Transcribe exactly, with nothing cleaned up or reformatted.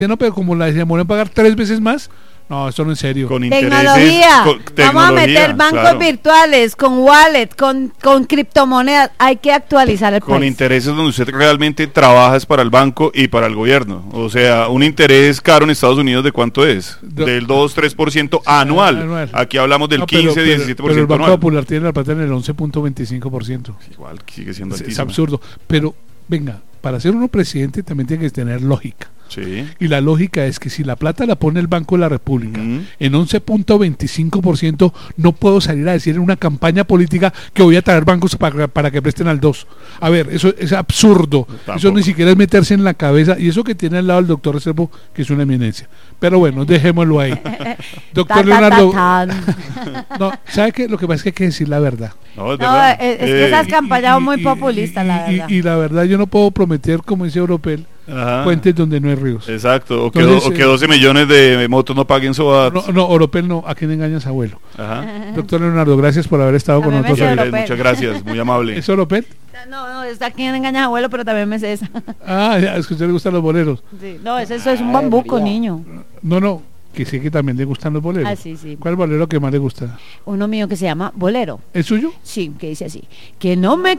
no, pero como la demoran pagar tres veces más, no, esto no es serio. Con tecnología, con, vamos a meter bancos claro. virtuales, con wallet, con, con criptomonedas, hay que actualizar el con país. Intereses donde usted realmente trabaja es para el banco y para el gobierno, o sea, un interés caro en Estados Unidos, ¿de cuánto es? Do, del dos, tres por ciento anual. anual, aquí hablamos del no, pero, quince, diecisiete por ciento pero el Banco anual. Popular tiene la plata en el once punto veinticinco por ciento. Igual, sigue siendo es, altísimo. Es absurdo, pero venga, para ser uno presidente también tiene que tener lógica. Sí. Y la lógica es que si la plata la pone el Banco de la República uh-huh. en once punto veinticinco por ciento, no puedo salir a decir en una campaña política que voy a traer bancos para, para que presten al dos. A ver, eso es absurdo. Tampoco. Eso ni siquiera es meterse en la cabeza. Y eso que tiene al lado el doctor Restrepo, que es una eminencia. Pero bueno, dejémoslo ahí. Doctor Leonardo. No, ¿sabe qué? Lo que pasa es que hay que decir la verdad. No, es, no, es, es que esas campañas son muy populistas, la verdad. Y, y, y la verdad, yo no puedo prometer, como dice Europel, Ajá. puentes donde no hay ríos. Exacto, o que, Entonces, do, o que doce millones de motos no paguen sobar. No, no, Oropel no, ¿a quién engañas, abuelo? Ajá. Doctor Leonardo, gracias por haber estado a con nosotros. Muchas gracias, muy amable. ¿Es Oropel? No, no, es a quien engañas, abuelo, pero también me sé esa. Ah, ya, es que a usted le gustan los boleros. Sí. No, eso, eso es un bambuco, Ay, niño. No, no, que sí que también le gustan los boleros. Ah, sí, sí. ¿Cuál bolero que más le gusta? Uno mío que se llama Bolero. ¿Es suyo? Sí, que dice así, que no me